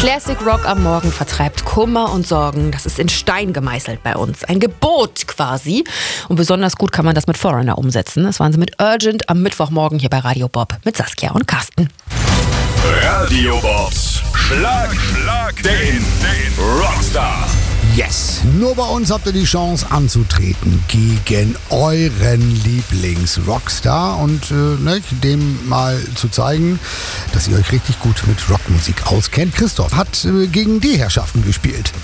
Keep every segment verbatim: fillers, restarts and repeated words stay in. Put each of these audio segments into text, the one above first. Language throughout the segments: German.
Classic Rock am Morgen vertreibt Kummer und Sorgen. Das ist in Stein gemeißelt bei uns. Ein Gebot quasi. Und besonders gut kann man das mit Foreigner umsetzen. Das waren sie mit Urgent am Mittwochmorgen hier bei Radio Bob mit Saskia und Carsten. Radio Bobs Schlag, Schlag den, den Rockstar. Yes, nur bei uns habt ihr die Chance anzutreten gegen euren Lieblings-Rockstar und äh, ne, dem mal zu zeigen, dass ihr euch richtig gut mit Rockmusik auskennt. Christoph hat äh, gegen die Herrschaften gespielt.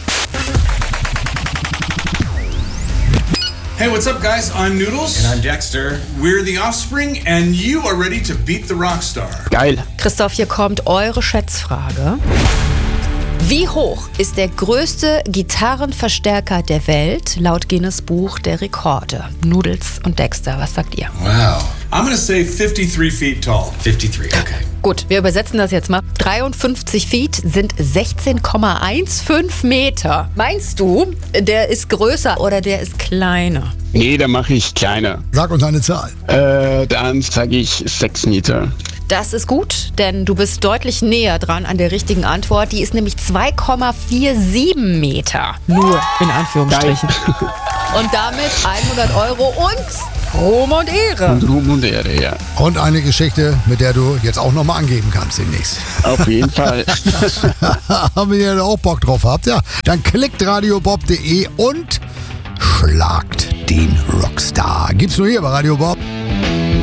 Hey, what's up, guys? I'm Noodles. And I'm Dexter. We're the Offspring, and you are ready to beat the Rockstar. Geil. Christoph, hier kommt eure Schätzfrage. Wie hoch ist der größte Gitarrenverstärker der Welt laut Guinness Buch der Rekorde? Noodles und Dexter, was sagt ihr? Wow. I'm gonna say fifty-three feet tall. fifty-three, okay. Gut, wir übersetzen das jetzt mal. dreiundfünfzig Feet sind sechzehn Komma fünfzehn Meter. Meinst du, der ist größer oder der ist kleiner? Nee, da mache ich kleiner. Sag uns eine Zahl. Äh, dann sage ich sechs Meter. Das ist gut, denn du bist deutlich näher dran an der richtigen Antwort. Die ist nämlich zwei Komma siebenundvierzig Meter. Nur in Anführungsstrichen. Und damit hundert Euro und Ruhm und Ehre. Und Ruhm und Ehre, ja. Und eine Geschichte, mit der du jetzt auch nochmal angeben kannst demnächst. Auf jeden Fall. Wenn ihr auch Bock drauf habt, ja, dann klickt radiobob punkt de und schlagt den Rockstar. Gibt's nur hier bei Radio Bob.